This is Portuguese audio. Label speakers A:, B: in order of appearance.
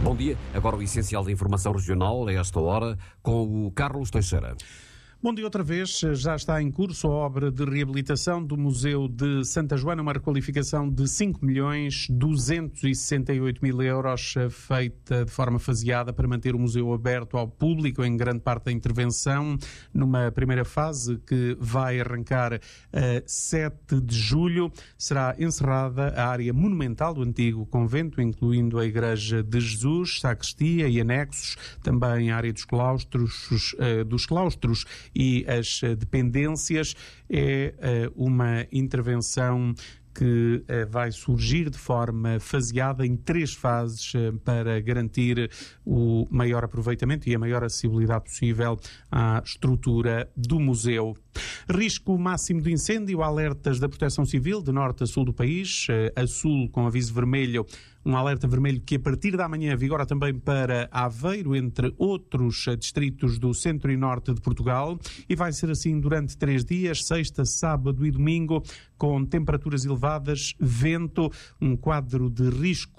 A: Bom dia, agora o essencial da informação regional, a esta hora, com o Carlos Teixeira.
B: Bom dia outra vez. Já está em curso a obra de reabilitação do Museu de Santa Joana, uma requalificação de 5.268.000 euros, feita de forma faseada para manter o museu aberto ao público em grande parte da intervenção, numa primeira fase que vai arrancar a 7 de julho. Será encerrada a área monumental do antigo convento, incluindo a Igreja de Jesus, sacristia e anexos, também a área dos claustros e as dependências. É uma intervenção que vai surgir de forma faseada em 3 fases para garantir o maior aproveitamento e a maior acessibilidade possível à estrutura do museu. Risco máximo de incêndio, alertas da Proteção Civil de norte a sul do país, a sul com aviso vermelho, um alerta vermelho que a partir da manhã vigora também para Aveiro, entre outros distritos do centro e norte de Portugal, e vai ser assim durante 3 dias, sexta, sábado e domingo, com temperaturas elevadas, vento, um quadro de risco